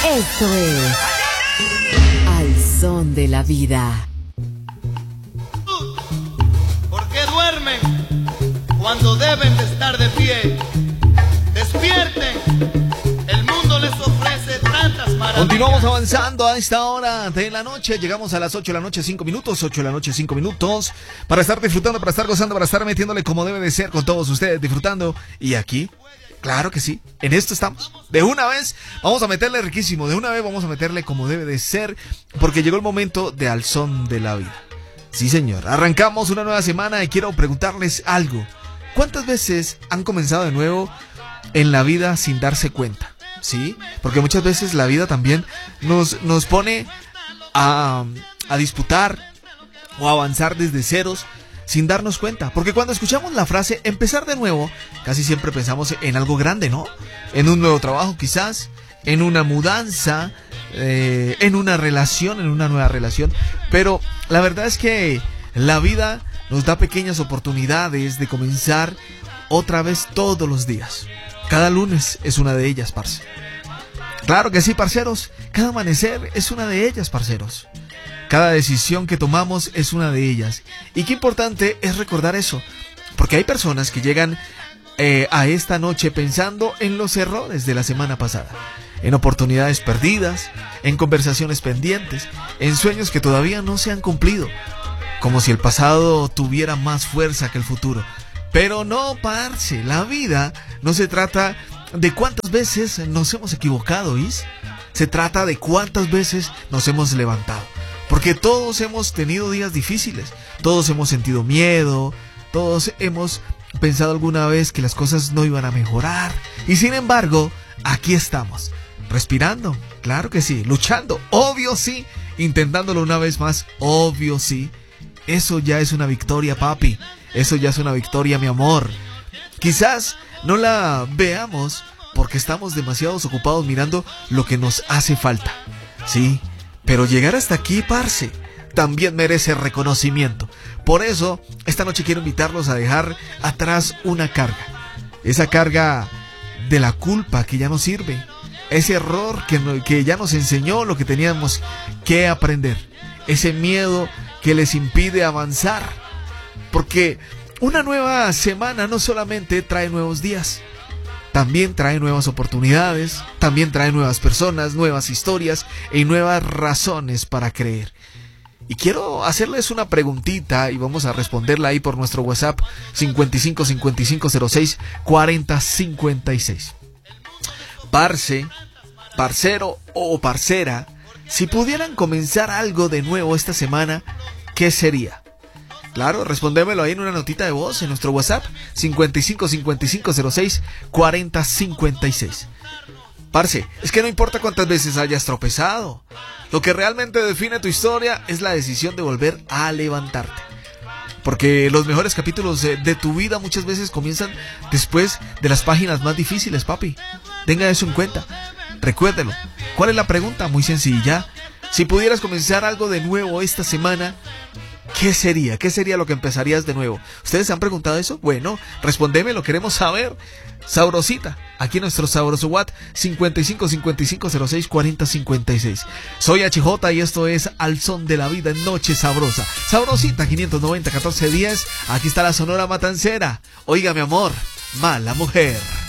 Esto es Al Son de la Vida. ¿Por qué duermen cuando deben de estar de pie? Despierten, el mundo les ofrece tantas maravillas. Continuamos avanzando a esta hora de la noche. Llegamos a las 8 de la noche, 5 minutos. 8 de la noche, 5 minutos. Para estar disfrutando, para estar gozando, para estar metiéndole como debe de ser con todos ustedes, disfrutando. Y aquí, claro que sí, en esto estamos. De una vez vamos a meterle riquísimo. De una vez vamos a meterle como debe de ser. Porque llegó el momento de Al Son de la Vida. Sí, señor. Arrancamos una nueva semana y quiero preguntarles algo. ¿Cuántas veces han comenzado de nuevo en la vida sin darse cuenta? ¿Sí? Porque muchas veces la vida también nos pone a disputar o a avanzar desde ceros sin darnos cuenta. Porque cuando escuchamos la frase empezar de nuevo, casi siempre pensamos en algo grande, ¿no? En un nuevo trabajo quizás, en una mudanza, en una relación, en una nueva relación. Pero la verdad es que la vida nos da pequeñas oportunidades de comenzar otra vez todos los días. Cada lunes es una de ellas, parce. Claro que sí, parceros. Cada amanecer es una de ellas, parceros. Cada decisión que tomamos es una de ellas. Y qué importante es recordar eso. Porque hay personas que llegan a esta noche pensando en los errores de la semana pasada. En oportunidades perdidas, en conversaciones pendientes, en sueños que todavía no se han cumplido. Como si el pasado tuviera más fuerza que el futuro. Pero no, parce, la vida no se trata de cuántas veces nos hemos equivocado, ¿oís? Se trata de cuántas veces nos hemos levantado. Porque todos hemos tenido días difíciles, todos hemos sentido miedo, todos hemos pensado alguna vez que las cosas no iban a mejorar. Y sin embargo, aquí estamos, respirando, claro que sí, luchando, obvio sí, intentándolo una vez más, obvio sí. Eso ya es una victoria, papi. Eso ya es una victoria, mi amor. Quizás no la veamos porque estamos demasiado ocupados mirando lo que nos hace falta. Sí, pero llegar hasta aquí, parce, también merece reconocimiento. Por eso, esta noche quiero invitarlos a dejar atrás una carga. Esa carga de la culpa que ya no sirve. Ese error que ya nos enseñó lo que teníamos que aprender. Ese miedo que les impide avanzar. Porque una nueva semana no solamente trae nuevos días, también trae nuevas oportunidades, también trae nuevas personas, nuevas historias y nuevas razones para creer. Y quiero hacerles una preguntita y vamos a responderla ahí por nuestro WhatsApp 55 55 06 40 56. Parce, parcero o parcera, si pudieran comenzar algo de nuevo esta semana, ¿qué sería? Claro, respondémelo ahí en una notita de voz en nuestro WhatsApp 55 55 06 40 56. Parce, es que no importa cuántas veces hayas tropezado. Lo que realmente define tu historia es la decisión de volver a levantarte. Porque los mejores capítulos de tu vida muchas veces comienzan después de las páginas más difíciles, papi. Tenga eso en cuenta. Recuérdelo. ¿Cuál es la pregunta? Muy sencilla. Si pudieras comenzar algo de nuevo esta semana, ¿qué sería? ¿Qué sería lo que empezarías de nuevo? ¿Ustedes se han preguntado eso? Bueno, respondeme, lo queremos saber. Sabrosita, aquí nuestro sabroso WhatsApp 55 55 06 40 56. Soy HJ y esto es Al Son de la Vida en Noche Sabrosa. Sabrosita 590 14 10. Aquí está la Sonora Matancera. Oiga, mi amor, mala mujer.